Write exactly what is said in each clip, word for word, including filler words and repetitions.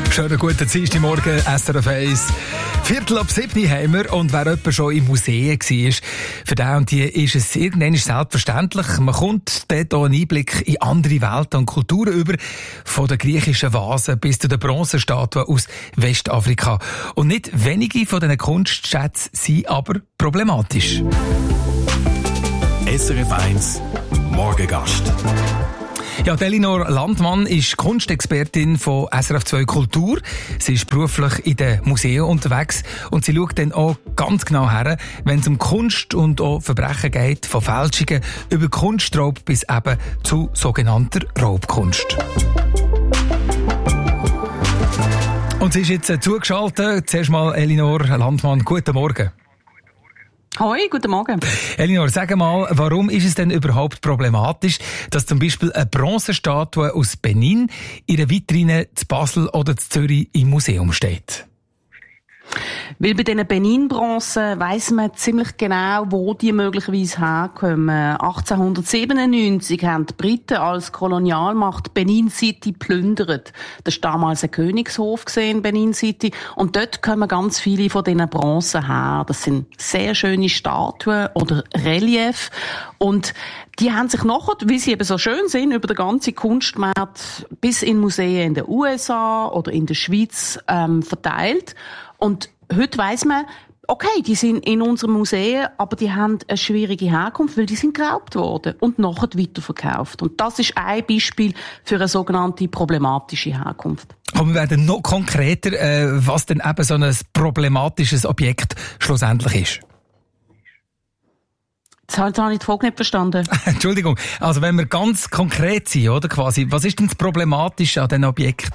Schönen guten Dienstagmorgen, S R F eins. Viertel ab sieben haben wir, und wer jemand schon im Museum war, für den und die ist es irgendwann selbstverständlich. Man kommt dort auch einen Einblick in andere Welten und Kulturen über, von den griechischen Vasen bis zu den Bronzestatuen aus Westafrika. Und nicht wenige von diesen Kunstschätzen sind aber problematisch. S R F eins Morgengast. Ja, Elinor Landmann ist Kunstexpertin von S R F zwei Kultur. Sie ist beruflich in den Museen unterwegs und sie schaut dann auch ganz genau her, wenn es um Kunst und auch Verbrechen geht, von Fälschungen über Kunstraub bis eben zu sogenannter Raubkunst. Und sie ist jetzt äh, zugeschaltet. Zuerst mal Elinor Landmann, guten Morgen. Hoi, guten Morgen. Elinor, sag mal, warum ist es denn überhaupt problematisch, dass zum Beispiel eine Bronzestatue aus Benin in einer Vitrine zu Basel oder zu Zürich im Museum steht? Weil bei diesen Benin-Bronzen weiss man ziemlich genau, wo die möglicherweise herkommen. achtzehnhundertsiebenundneunzig haben die Briten als Kolonialmacht Benin City geplündert. Das war damals ein Königshof in Benin City. Und dort kommen ganz viele von diesen Bronzen her. Das sind sehr schöne Statuen oder Reliefs. Und die haben sich nachher, wie sie eben so schön sind, über den ganzen Kunstmarkt bis in Museen in den U S A oder in der Schweiz ähm, verteilt. Und heute weiss man, okay, die sind in unserem Museum, aber die haben eine schwierige Herkunft, weil die sind geraubt worden und nachher weiterverkauft. Und das ist ein Beispiel für eine sogenannte problematische Herkunft. Aber wir werden noch konkreter, äh, was denn eben so ein problematisches Objekt schlussendlich ist. Jetzt habe ich die Frage nicht verstanden. Entschuldigung. Also wenn wir ganz konkret sind, oder quasi, was ist denn das Problematische an diesem Objekt?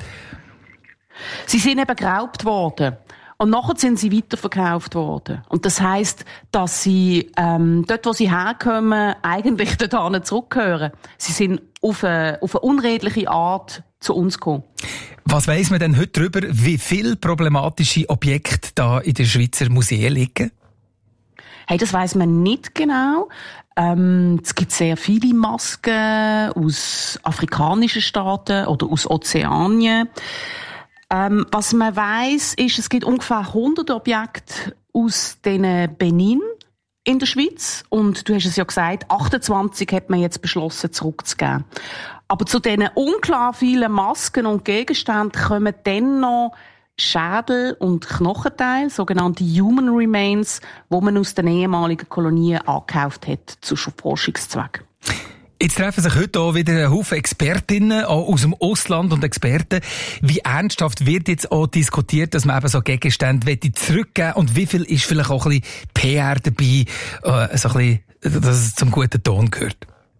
Sie sind eben geraubt worden. Und nachher sind sie weiterverkauft worden. Und das heisst, dass sie ähm, dort, wo sie herkommen, eigentlich dorthin zurückgehören. Sie sind auf eine, auf eine unredliche Art zu uns gekommen. Was weiss man denn heute darüber, wie viele problematische Objekte da in den Schweizer Museen liegen? Hey, das weiss man nicht genau. Ähm, es gibt sehr viele Masken aus afrikanischen Staaten oder aus Ozeanien. Ähm, was man weiss, ist, es gibt ungefähr hundert Objekte aus den Benin in der Schweiz. Und du hast es ja gesagt, achtundzwanzig hat man jetzt beschlossen, zurückzugeben. Aber zu diesen unklar vielen Masken und Gegenständen kommen dann noch Schädel und Knochenteile, sogenannte Human Remains, die man aus den ehemaligen Kolonien angekauft hat zu Forschungszwecken. Jetzt treffen sich heute auch wieder ein Haufen Expertinnen, auch aus dem Ausland und Experten. Wie ernsthaft wird jetzt auch diskutiert, dass man eben so Gegenstände zurückgeben will? Und wie viel ist vielleicht auch ein bisschen P R dabei, äh, so ein bisschen, dass es zum guten Ton gehört?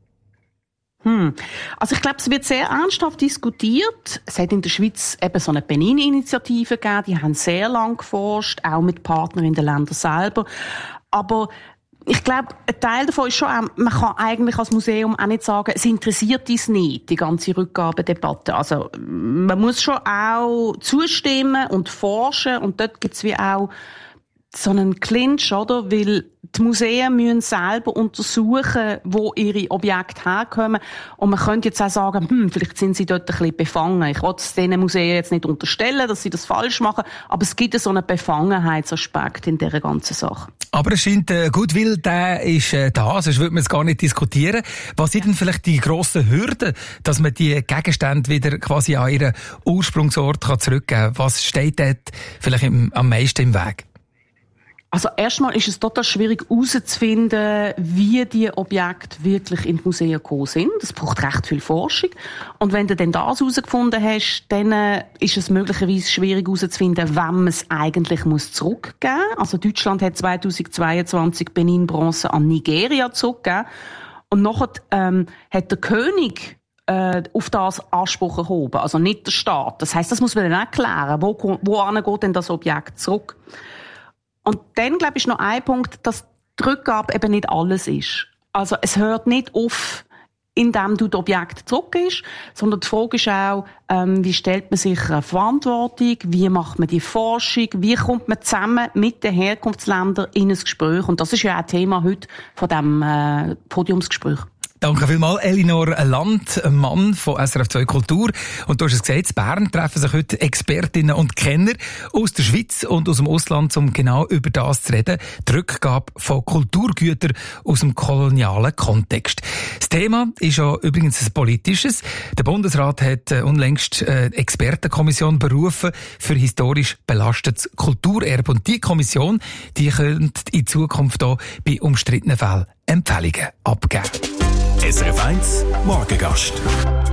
Hm. Also ich glaube, es wird sehr ernsthaft diskutiert. Es hat in der Schweiz eben so eine Benin-Initiative gegeben, die haben sehr lange geforscht, auch mit Partnern in den Ländern selber. Aber ich glaube, ein Teil davon ist schon auch, man kann eigentlich als Museum auch nicht sagen, es interessiert uns nicht, die ganze Rückgabedebatte. Also, man muss schon auch zustimmen und forschen, und dort gibt's wie auch so einen Clinch, oder? Weil die Museen müssen selber untersuchen, wo ihre Objekte herkommen. Und man könnte jetzt auch sagen, hm, vielleicht sind sie dort ein bisschen befangen. Ich will es diesen Museen jetzt nicht unterstellen, dass sie das falsch machen, aber es gibt so einen Befangenheitsaspekt in dieser ganzen Sache. Aber es scheint, äh, Goodwill, der ist äh, da, sonst würde man es gar nicht diskutieren. Was sind denn vielleicht die grossen Hürden, dass man die Gegenstände wieder quasi an ihren Ursprungsort kann zurückgeben kann? Was steht dort vielleicht im, am meisten im Weg? Also erstmal ist es total schwierig herauszufinden, wie die Objekte wirklich in die Museen gekommen sind. Das braucht recht viel Forschung. Und wenn du dann das herausgefunden hast, dann ist es möglicherweise schwierig herauszufinden, wem man es eigentlich muss zurückgeben muss. Also Deutschland hat zweitausendzweiundzwanzig Benin-Bronze an Nigeria zurückgegeben. Und nachher ähm, hat der König äh, auf das Anspruch erhoben, also nicht der Staat. Das heisst, das muss man dann erklären, wo, wohin geht denn das Objekt zurück? Und dann, glaube ich, ist noch ein Punkt, dass die Rückgabe eben nicht alles ist. Also es hört nicht auf, indem du das Objekt zurückgibst, sondern die Frage ist auch, ähm, wie stellt man sich eine Verantwortung, wie macht man die Forschung, wie kommt man zusammen mit den Herkunftsländern in ein Gespräch. Und das ist ja auch Thema heute von diesem äh, Podiumsgespräch. Danke vielmals, Elinor Land, Mann von S R F zwei Kultur. Und du hast es gesagt, in Bern treffen sich heute Expertinnen und Kenner aus der Schweiz und aus dem Ausland, um genau über das zu reden. Die Rückgabe von Kulturgütern aus dem kolonialen Kontext. Das Thema ist ja übrigens ein politisches. Der Bundesrat hat unlängst eine Expertenkommission berufen für historisch belastetes Kulturerbe. Und die Kommission, die könnte in Zukunft auch bei umstrittenen Fällen Empfehlungen abgeben. S R F eins Morgengast.